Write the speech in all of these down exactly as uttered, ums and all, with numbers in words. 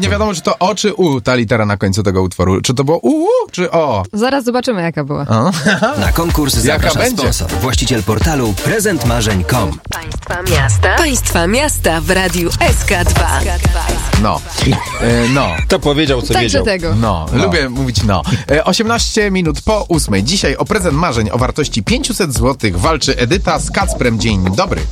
wiadomo, czy to O, czy U, ta litera na końcu tego utworu. Czy to było U, czy O? Zaraz zobaczymy, jaka była. O? Na konkurs zaprasza sponsor, właściciel portalu prezent marzeń kropka com. Państwa miasta. Państwa miasta w Radiu S K dwa. No. E, no. To powiedział, co Także wiedział. tego. No, No. lubię mówić no. E, osiemnaście minut po ósmej. Dzisiaj o prezent marzeń o wartości pięćset złotych walczy Edyta z Kacprem. Dzień dobry.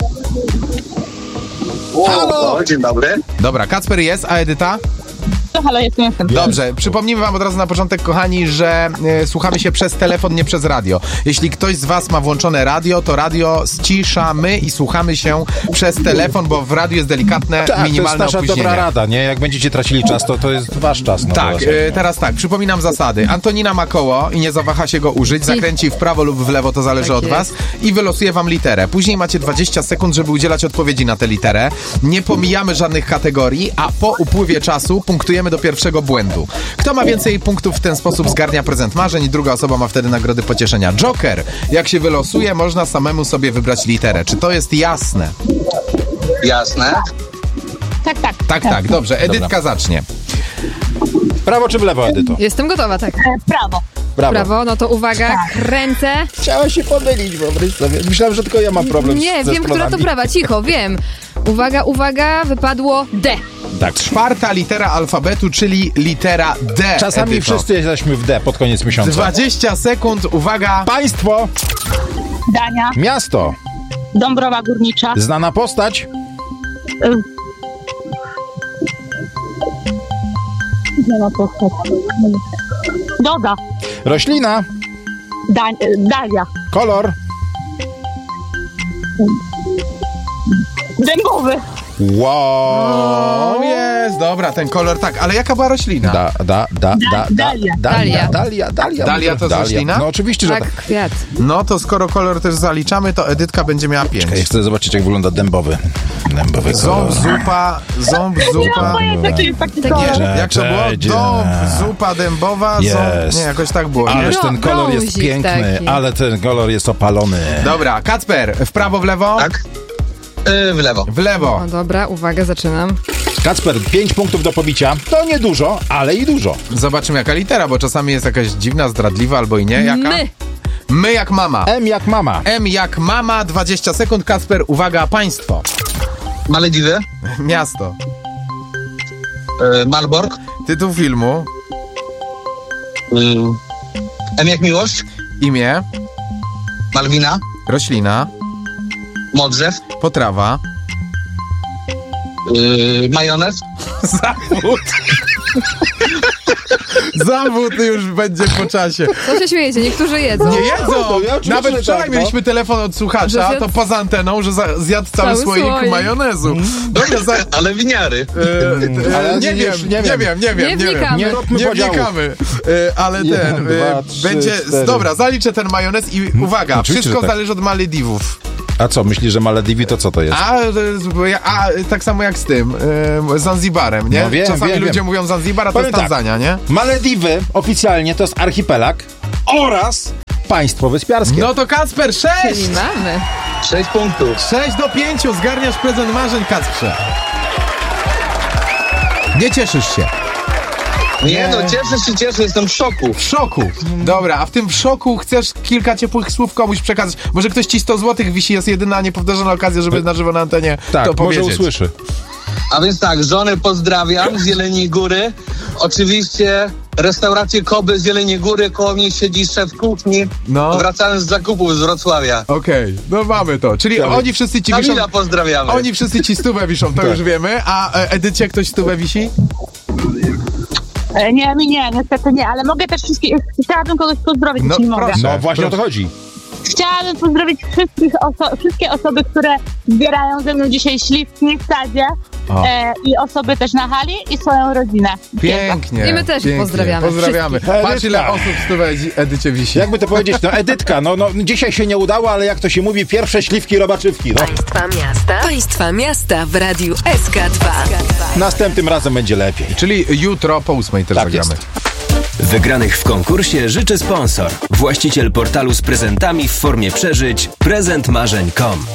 Halo! Dzień dobry. Dobra, Kacper jest, a Edyta? No, halo, jestem, jestem. Dobrze, przypomnimy wam od razu na początek, kochani, że e, słuchamy się przez telefon, nie przez radio. Jeśli ktoś z was ma włączone radio, to radio ściszamy i słuchamy się przez telefon, bo w radiu jest delikatne, Tak, to jest minimalne nasza opóźnienie. dobra rada, nie? Jak będziecie tracili czas, to to jest wasz czas. No, Tak, to e, teraz tak, przypominam zasady. Antonina ma koło i nie zawaha się go użyć, zakręci w prawo lub w lewo, to zależy Tak od jest. was i wylosuje wam literę. Później macie dwadzieścia sekund, żeby udzielać odpowiedzi na tę literę. Nie pomijamy żadnych kategorii, a po upływie czasu punktujemy do pierwszego błędu. Kto ma więcej punktów w ten sposób zgarnia prezent marzeń i druga osoba ma wtedy nagrody pocieszenia. Joker, jak się wylosuje, można samemu sobie wybrać literę. Czy to jest jasne? Jasne. Tak, tak. Tak, tak, dobrze. Edytka zacznie. Prawo czy w lewo, Edyto? Jestem gotowa, tak. E, prawo. Brawo. Prawo, no to uwaga, kręcę. Chciała się pomylić, wyobraź sobie. Myślałem, że tylko ja mam problem Nie, ze wiem, która to stronami. prawa, cicho, wiem. Uwaga, uwaga, wypadło D. Tak. Czwarta litera alfabetu, czyli litera D. Czasami Edyto. wszyscy jesteśmy w D pod koniec miesiąca. dwadzieścia sekund, uwaga. Państwo, Dania. miasto, Dąbrowa Górnicza. znana postać, Znana postać. Doda. roślina, Da, Dalia. kolor, Dębowy. wow. O, jest, dobra, ten kolor, tak, ale jaka była roślina? Da, da, da, da, da, Dalia. Dalia, Dalia, Dalia. Dalia to jest roślina? No oczywiście, że Tak, tak. kwiat. No to skoro kolor też zaliczamy, to Edytka będzie miała pięć. Ja chcę zobaczyć, jak wygląda dębowy. Dębowy kolor. Ząb, zupa, ząb, zupa. Moje takie, takie Tak kolor. jest. Jak to było? Jedzie. Dąb, zupa dębowa, ząb. Jest. Nie, jakoś tak było, nie? Ależ ten kolor jest Brązik piękny, taki. ale ten kolor jest opalony. Dobra, Kacper, w prawo, w lewo? Tak? Yy, w lewo. W lewo. No dobra, uwaga, zaczynam. Kacper, pięć punktów do pobicia. To nie dużo, ale i dużo. Zobaczymy jaka litera, bo czasami jest jakaś dziwna, zdradliwa albo i nie. Jaka? My. My jak mama. M jak mama. M jak mama, dwadzieścia sekund. Kacper, uwaga, państwo. Malediwy. Miasto. Yy, Malbork. Tytuł filmu. Yy, M jak miłość. Imię. Malwina. Roślina. Modrzew. Potrawa. Yy, majonez. Zawód. Zawód już będzie po czasie. Co się śmiejecie? Niektórzy jedzą. Nie jedzą! No, ja oczywiście, Nawet że wczoraj tak, no. mieliśmy telefon od Że słuchacza, zjadł- to poza anteną, że za, zjadł cały, Cały słoik słoik. majonezu. Dobra, za, e, Ale winiary. e, Ale nie, nie- wiem, nie nie wiem. wiem, nie wiem, Nie nie wiem. wnikamy. Nie róbmy Nie podziału. wnikamy, e, ale Jeden, ten, dwa, e, trzy, będzie, cztery. dobra, zaliczę ten majonez i uwaga, oczywiście, wszystko że tak. zależy od Malediwów. A co, myślisz, że Malediwy to co to jest? A, to jest- a tak samo jak z tym, e, Zanzibarem, nie? No wiem, Czasami wiem, ludzie wiem. mówią Zanzibar, a to Powiem jest tak. Tanzania, nie? Malediwy oficjalnie to jest archipelag oraz państwo wyspiarskie. No to Kacper, Czyli sześć! mamy. Sześć punktów. sześć do pięciu, zgarniasz prezent marzeń, Kacprze. Nie cieszysz się. Nie no, cieszę się, cieszę, jestem w szoku. W szoku. Dobra, a w tym szoku chcesz kilka ciepłych słów komuś przekazać. Może ktoś ci sto złotych wisi, jest jedyna niepowtarzana okazja, żeby na żywo na antenie tak, to może powiedzieć. usłyszy. A więc tak, żonę pozdrawiam z Jeleniej Góry. Oczywiście restaurację Koby z Jeleniej Góry, koło mnie siedzi szef kuchni. No. Wracając z zakupów z Wrocławia. Okej, no mamy to. Czyli Dobra. oni wszyscy ci wiszą... Kamila pozdrawiamy. Oni wszyscy ci stówę wiszą, to Tak. już wiemy. A e, Edycie ktoś stówę wisi? E, nie, mi nie, niestety nie, ale mogę też wszystkich, chciałabym kogoś pozdrowić, No, jeśli mogę. proszę. No właśnie o to proszę. chodzi. Chciałabym pozdrowić wszystkich oso- wszystkie osoby, które zbierają ze mną dzisiaj śliwki w sadzie O. e, i osoby też na hali i swoją rodzinę. Pięknie. I my też ich pięknie. pozdrawiamy. Pozdrawiamy. Wszystkich. Patrz ile Edytka. osób stówę Edi- Edycie wisi. Jakby to powiedzieć, no Edytka, no, no dzisiaj się nie udało, ale jak to się mówi, pierwsze śliwki robaczywki. No. Państwa miasta. Państwa miasta w Radiu S K dwa. Następnym razem będzie lepiej. Czyli jutro po ósmej też Tak zagramy. jest. Wygranych w konkursie życzy sponsor, właściciel portalu z prezentami w formie przeżyć prezent marzeń kropka com.